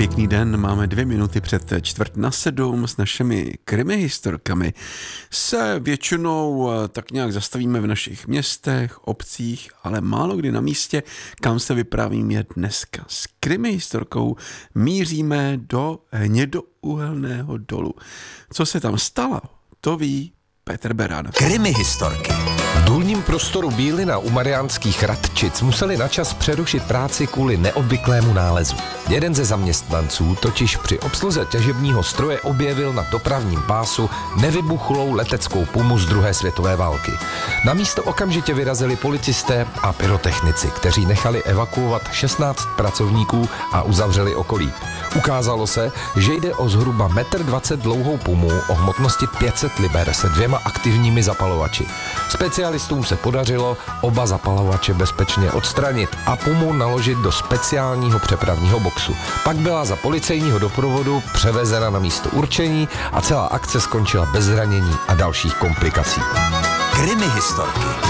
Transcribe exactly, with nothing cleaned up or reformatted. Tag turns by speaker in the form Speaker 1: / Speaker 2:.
Speaker 1: Pěkný den, máme dvě minuty před čtvrt na sedm. S našimi krimihistorkami se většinou tak nějak zastavíme v našich městech, obcích, ale málo kdy na místě, kam se vyprávím je dneska. S krimihistorkou míříme do hnědouhelného dolu. Co se tam stalo, to ví Petr Beran.
Speaker 2: Krimihistorky.
Speaker 3: V důlním prostoru Bílina u Mariánských Radčic museli načas přerušit práci kvůli neobvyklému nálezu. Jeden ze zaměstnanců totiž při obsluze těžebního stroje objevil na dopravním pásu nevybuchlou leteckou pumu z druhé světové války. Na místo okamžitě vyrazili policisté a pyrotechnici, kteří nechali evakuovat šestnáct pracovníků a uzavřeli okolí. Ukázalo se, že jde o zhruba metr dvacet dlouhou pumu o hmotnosti pět set liber se dvěma aktivními zapalovači. Specialistům se podařilo oba zapalovače bezpečně odstranit a pumu naložit do speciálního přepravního boxu. Pak byla za policejního doprovodu převezena na místo určení a celá akce skončila bez zranění a dalších komplikací.
Speaker 2: Krimihistorky.